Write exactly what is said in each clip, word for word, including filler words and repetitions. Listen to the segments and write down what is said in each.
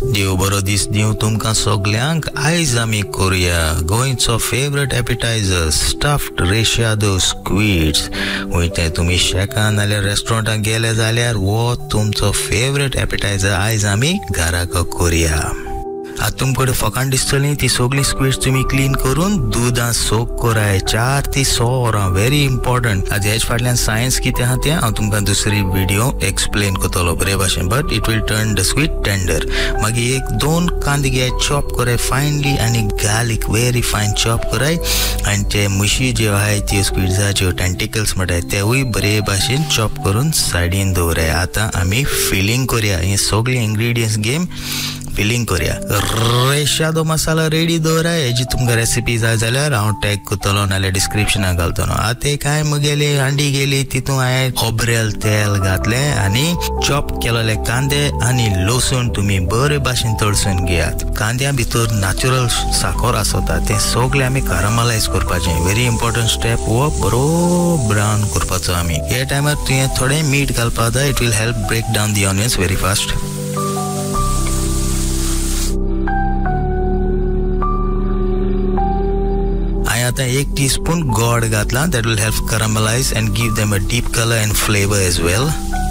देव बरो दीस दिव तुमकां सगल्यांक. आयज आमी करुया गोंयचो फेवरेट एपिटायझर स्टफ्ड रेशादो स्क्विड्स. वयते तुमी शेकान नाल्यार रेस्टॉरंटाक गेले जाल्यार वो तुमचो फेवरेट एपिटायझर आयज आमी घराक करुया. आतां तुमकडे फकाण दिसतली ती सगळी स्क्विड्स तुम्ही क्लीन करून दुधां सोक कराय चार ती स वरां. Very important. आज हेज फाटल्यान सायन्स कितें आहा तें हांव तुमकां दुसरी व्हिडिओ एक्सप्लेन करतलो बरे भाशेन. But it will turn the squid tender. मागीर एक दोन कांदे घे चॉप कराय फायनली आनी गार्लिक व्हेरी फायन चॉप कराय आनी ते मुशी ज्यो आहाय त्यो स्क्विड्साच्यो टेंटिकल्स म्हणटाय तेवूय बरे भाशेन चॉप करून सायडीन दवराय. आतां आमी फिलिंग करुया. हे सगळे इंग्रेडियंट्स घेवन फिलिंग करुया. रेशादो मसाला रेडी दवराय. हेजी तुमकां रेसिपी जाय जाल्यार हांव टॅग करतलो नाल्यार डिस्क्रिप्शनाक घालतलो. आतां काय मुगेली हांडी गेली तितून हांवें खोबरेल तेल घातलें आनी चॉप केलेले कांदे आनी लसूण तुमी बरे भाशेन तळसून घेयात. कांद्या भितर नॅचरल साखर आसता तें सगळें आमी कॅरमलायज करपाचें. व्हेरी इम्पॉर्टंट स्टेप हो बरो ब्रावन करपाचो आमी. हे टायमार तुवें थोडें मीठ घालपाक जाय. It will help break down the onions very fast. आता एक टीस्पून गोड घातला. that will help caramelize and give them a deep color and flavor as well.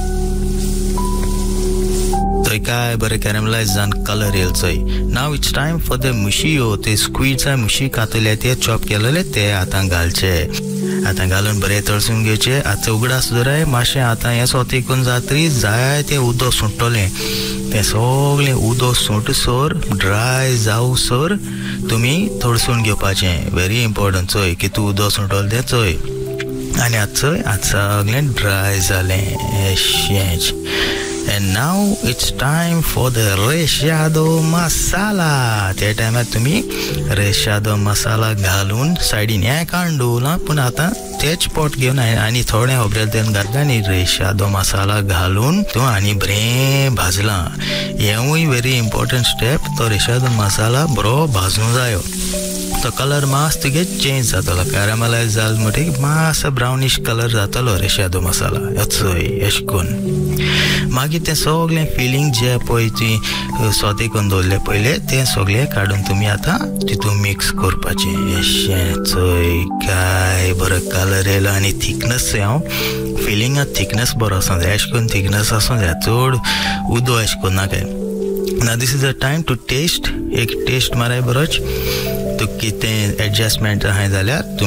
तो काय बरे caramelize जान कलर येल चोय. now it's time for the मुशियो. ते squids मुशी कातले ते चॉप केलेले ते आतां घालचे. आतां घालून बरे तळसून घेवचे. आतां उगडास दवराय. मातशें आतां हें सोतेकून जातरी जाय तें उदक सुट्टलें. तें सगळें उदक सुटसर ड्राय जावसर तुमी तळसून घेवपाचें. Very important. चोय कितू उदक सुटल तें चोय. आनी आतां चोय आतां सगळें ड्राय जालें. एशेंच. And now it's time for the रेशादो मसाला. त्या टायमार तुम्ही रेशादो मसाला घालून सायडीन हें काडून दवरलां. पूण आतां तेच पोट घेवन आनी थोडें खोबरेल तेल घातलें आनी रेशादो मसाला घालून तो आनी बरें भाजलां. हेवूय व्हेरी इम्पॉर्टंट स्टेप. तो रेशादो मसाला बरो भाजूंक जायो. तो कलर मातसो तुगे चेंज जातलो. कॅरमलायज जाल म्हणटकीर मातसो ब्रावनीश कलर जातलो रेशादो मसाला. चोय अशें करून मागीर तें सगळें फिलींग जें पळय तुवें सोते करून दवरलें पयलें तें सगळें काडून तुमी आतां तितून मिक्स करपाचें. अशें चोय काय बरो कलर येयलो आनी थिकनेस हांव फिलिंगाक थिकनेस बरो आसूं जाय. अशें करून थिकनेस आसूं जाय. चड उदो अशें करून नाका. ना this is a time to taste. एक टेस्ट माराय बरोच. तूं कितें एडजस्टमेंट आहाय जाल्यार